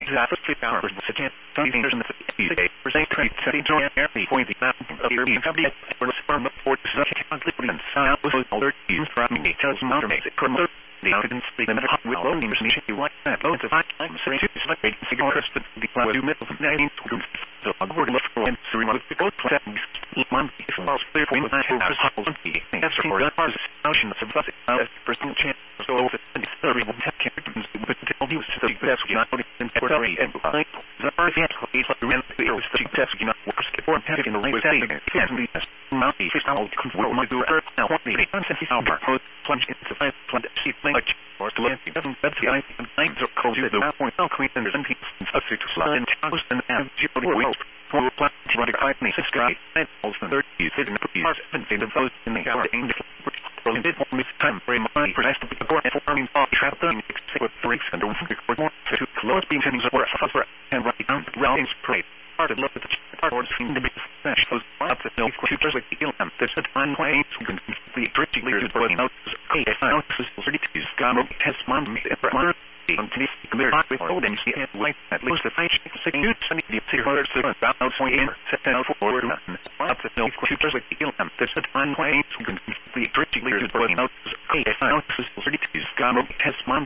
The evidence the hot will only mission you like that. Oh, it's a fact. I'm sorry to select the first the class you middle of 19 so I'm going to look for and three months ago class month if I was clear when I have hospitals the answer for that part of the notion of the personal chance so the story will take care of but tell you so the best you not in temporary and the first is like the clear with the test you not works for having the way saying and the not the first out control my do now what the concept is our plunge into the plant sheet much or to let doesn't that's the I think so called you the point now clean and then substitute to slide and toast and have you will for plant to run a kindness sky and also 30 sitting in the parts and the those in the hour in the rolling bit for this time very much for us to be for forming off traveling with breaks and more to close being things for and right down round straight part of look at the part or seem to be fresh those lots of milk to just like kill them there's a time way to completely directly to burn out okay now this is 32 scam has mom on this clear with all them see it like at least the fight six new sunny the zero about point in set down forward lots of milk to just like kill them there's a time way to completely directly to burn out okay now this is 32 scam has mom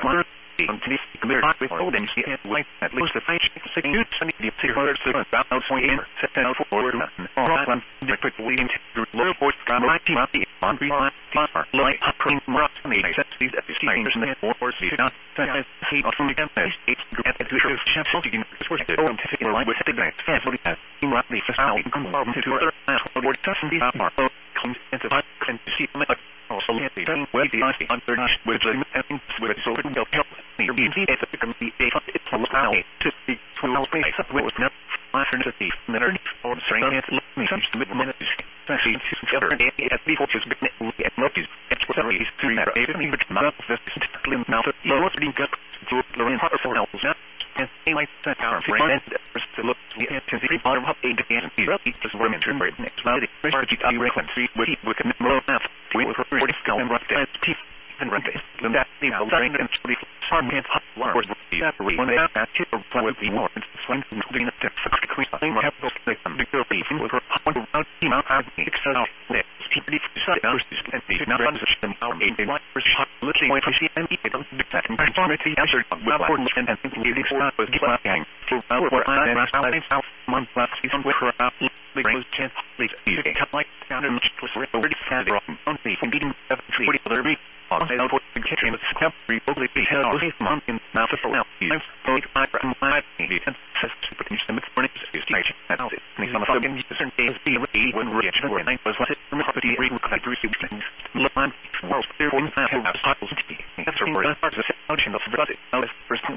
on this clear with all them see it like at least the fight six new sunny the zero about point in set down forward all directly into low voice scam like the on like cream rock me set these at the scenes and or see not he from the campus it's at the chef something was the own to like with the next family has in roughly first out conform to other or touch the are comes into and see also the done well the I under with the with so help the be at the committee it's now to the 12 space with no alternative minute or string it me some minutes especially to other at before just at notice it's what is to matter even with mouth this slim mouth you must be good to learn how to else and like that our friend to look to the bottom of a and be really just what I'm doing next now the RGT frequency with more math we will refer to scale and rough and run this and that the train and the farm and hot water separate when they have to with the more swing to the clean have those the girl even with her out team out have excel that TPD side out and the not run the system our main like for shot looking way for see and it don't do that conformity answer well important and thinking the extra was give up gang to our I out month last season with her out the range chance the come like down and was already sad on the beating 40 other week on the out the kitchen with step probably be held with his mom in now for now I'm going to my and says to put in some morning is station and some fucking certain days be ready when rich or night was what it property ring like receive things look on world there one have cycles that's a part of the notion of the first